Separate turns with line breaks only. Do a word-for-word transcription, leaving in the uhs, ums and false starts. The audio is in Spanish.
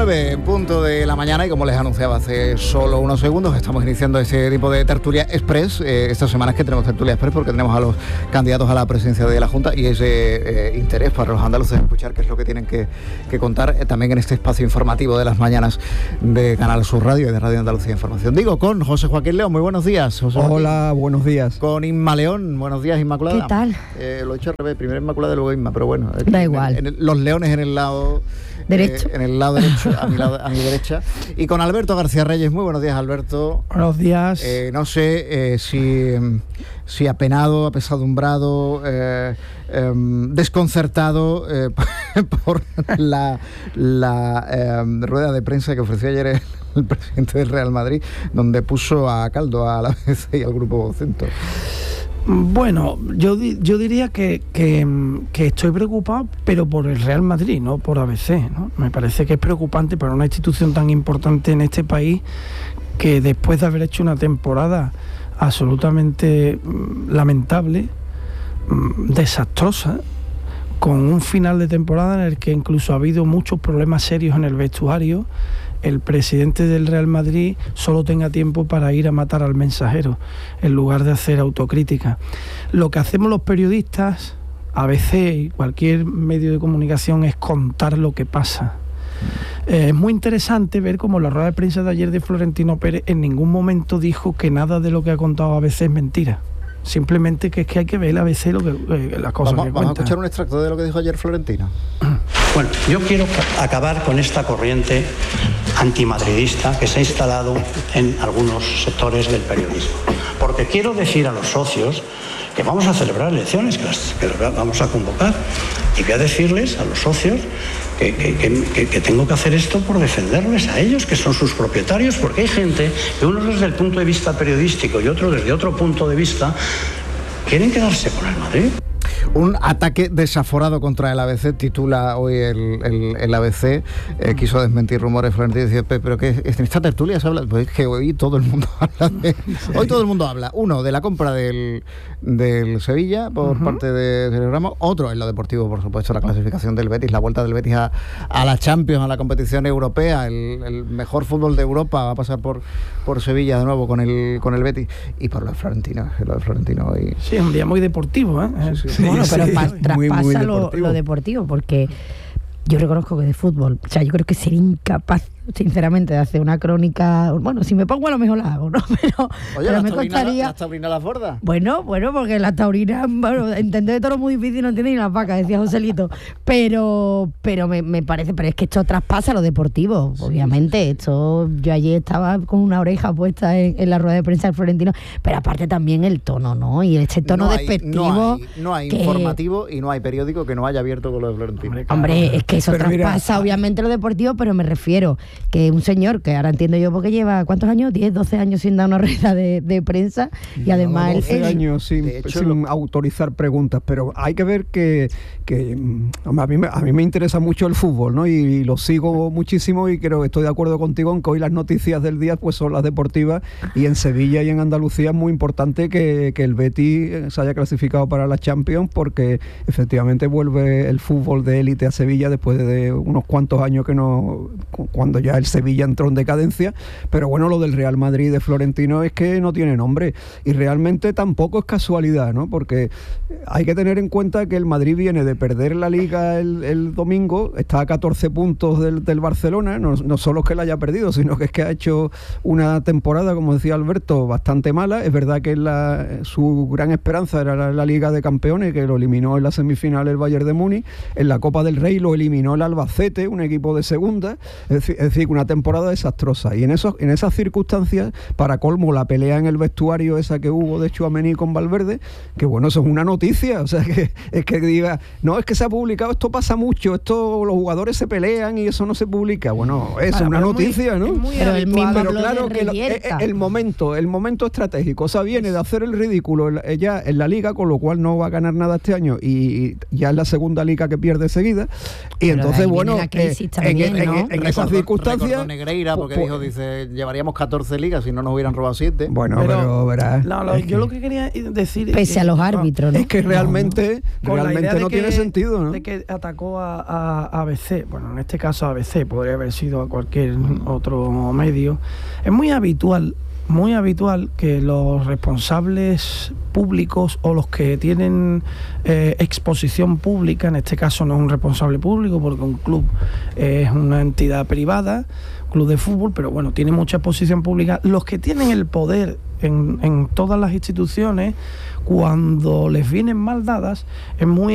nueve en punto de la mañana y como les anunciaba hace solo unos segundos, estamos iniciando ese tipo de tertulia express. Eh, estas semanas que tenemos tertulia express porque tenemos a los candidatos a la presidencia de la Junta y ese eh, interés para los andaluces escuchar qué es lo que tienen que, que contar eh, también en este espacio informativo de las mañanas de Canal Sur Radio y de Radio Andalucía Información. Digo, con José Joaquín León, muy buenos días. José
Hola,
Joaquín.
Buenos días.
Con Inma León, buenos días, Inmaculada.
¿Qué tal?
Eh, lo he hecho al revés, primero Inmaculada y luego Inma, pero bueno.
Da
en,
igual.
En el, los leones en el lado...
Derecho.
Eh, en el lado derecho, a mi, lado, a mi derecha. Y con Alberto García Reyes. Muy buenos días, Alberto.
Buenos días.
Eh, no sé eh, si, si apenado, apesadumbrado, eh, eh, desconcertado eh, por la, la eh, rueda de prensa que ofreció ayer el, el presidente del Real Madrid, donde puso a caldo a la A B C y al Grupo Vocento.
Bueno, yo yo diría que, que, que estoy preocupado, pero por el Real Madrid, no por A B C, ¿no? Me parece que es preocupante para una institución tan importante en este país que después de haber hecho una temporada absolutamente lamentable, desastrosa, con un final de temporada en el que incluso ha habido muchos problemas serios en el vestuario, el presidente del Real Madrid solo tenga tiempo para ir a matar al mensajero en lugar de hacer autocrítica. Lo que hacemos los periodistas, A B C y cualquier medio de comunicación, es contar lo que pasa. Eh, es muy interesante ver cómo la rueda de prensa de ayer de Florentino Pérez en ningún momento dijo que nada de lo que ha contado A B C es mentira. Simplemente que es que hay que ver a veces lo que, eh, las cosas
vamos,
que
vamos
cuenta.
a escuchar un extracto de lo que dijo ayer Florentino.
Bueno, yo quiero acabar con esta corriente antimadridista que se ha instalado en algunos sectores del periodismo. Porque quiero decir a los socios que vamos a celebrar elecciones, que las, que las vamos a convocar, y voy a decirles a los socios que, que, que, que tengo que hacer esto por defenderles a ellos, que son sus propietarios, porque hay gente que uno desde el punto de vista periodístico y otro desde otro punto de vista quieren quedarse con el Madrid.
Un ataque desaforado contra el A B C, titula hoy el, el, el A B C. Eh, quiso desmentir rumores Florentino y decía, pero que en esta tertulia se habla, pues es que hoy todo el mundo habla de, hoy todo el mundo habla, uno, de la compra del, del Sevilla por uh-huh. parte de Sergio Ramos, otro en lo deportivo, por supuesto, la clasificación del Betis, la vuelta del Betis a, a la Champions, a la competición europea, el, el mejor fútbol de Europa va a pasar por, por Sevilla de nuevo con el, con el Betis, y por lo de Florentino, lo de Florentino hoy.
Sí, es un día muy deportivo, ¿eh?
Sí, sí,
sí. Bueno, pero
sí,
pa-
sí.
traspasa
Muy, muy
lo,
deportivo.
lo deportivo, porque yo reconozco que de fútbol, o sea, yo creo que sería incapaz, sinceramente, de hacer una crónica. Bueno, si me pongo a lo mejor la hago, ¿no? Pero,
Oye,
pero
¿las
me
taurinas,
costaría.
las taurinas las bordas?
Bueno, bueno, porque las taurinas, bueno, entender de todo es muy difícil, no entienden ni las vacas, decía Joselito. Pero, pero me, me parece, pero es que esto traspasa lo deportivo, sí, obviamente. Esto, yo ayer estaba con una oreja puesta en, en la rueda de prensa del Florentino, pero aparte también el tono, ¿no? Y este tono
no hay,
despectivo.
No hay, no hay
que,
informativo y no hay periódico que no haya abierto con lo de Florentino.
Hombre, claro.
Hombre, es que eso
Pero
traspasa
mira,
obviamente lo deportivo, pero me refiero que un señor que ahora entiendo yo porque lleva, ¿cuántos años? diez, doce años sin dar una rueda de, de prensa y además
doce
él,
años sin,
hecho,
sin
lo...
autorizar preguntas, pero hay que ver que, que a, mí me, a mí me interesa mucho el fútbol, ¿no? Y, y lo sigo muchísimo y creo que estoy de acuerdo contigo en que hoy las noticias del día pues son las deportivas, y en Sevilla y en Andalucía es muy importante que, que el Betis se haya clasificado para la Champions, porque efectivamente vuelve el fútbol de élite a Sevilla después de unos cuantos años que no, cuando ya el Sevilla entró en decadencia. Pero bueno, lo del Real Madrid de Florentino es que no tiene nombre, y realmente tampoco es casualidad, ¿no? Porque hay que tener en cuenta que el Madrid viene de perder la Liga el, el domingo, está a catorce puntos del, del Barcelona, no, no solo es que la haya perdido, sino que es que ha hecho una temporada, como decía Alberto, bastante mala. Es verdad que la, su gran esperanza era la, la Liga de Campeones, que lo eliminó en la semifinal el Bayern de Múnich, en la Copa del Rey lo eliminó el Albacete, un equipo de segunda, es decir, es decir una temporada desastrosa, y en esos en esas circunstancias, para colmo, la pelea en el vestuario esa que hubo de Tchouaméni con Valverde, que bueno, eso es una noticia, o sea, que es que diga, no, es que se ha publicado, esto pasa mucho, esto los jugadores se pelean y eso no se publica, bueno, eso es una noticia, ¿no?
Pero el mismo
Pero
habló
claro
de
que lo, el, el momento, el momento estratégico, o sea, viene de hacer el ridículo en, ya en la Liga, con lo cual no va a ganar nada este año, y ya es la segunda Liga que pierde seguida, y
pero
entonces bueno,
la crisis
eh,
también,
en,
¿no?
en, en esas circunstancias circunstancias...
Recordó Negreira porque
pues,
dijo, dice, llevaríamos catorce ligas si no nos hubieran robado siete.
Bueno, pero, pero verás...
No, lo, yo que... lo que quería decir...
Pese a los árbitros, ¿no?
Es que realmente no, no. realmente no
que,
tiene sentido, ¿no?
De que atacó a, a, a A B C, bueno, en este caso a A B C, podría haber sido a cualquier otro medio. Es muy habitual... muy habitual que los responsables públicos o los que tienen eh, exposición pública, en este caso no es un responsable público porque un club es una entidad privada, club de fútbol, pero bueno, tiene mucha exposición pública, los que tienen el poder en, en todas las instituciones, cuando les vienen mal dadas, es muy